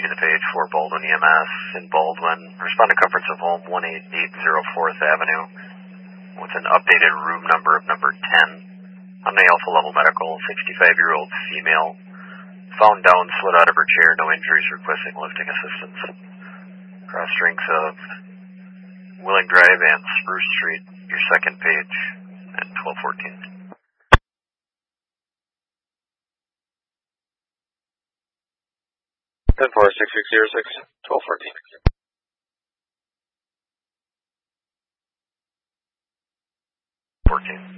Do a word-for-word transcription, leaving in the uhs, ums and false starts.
see the page for Baldwin E M S in Baldwin. Respond to comforts of home one eight eight zero fourth Avenue with an updated room number of number ten. On the Alpha Level Medical, sixty-five-year-old female, found down, slid out of her chair, no injuries, requesting lifting assistance. Cross strengths of Willing Drive and Spruce Street, your second page, at twelve fourteen. ten four six six zero six, twelve fourteen. fourteen.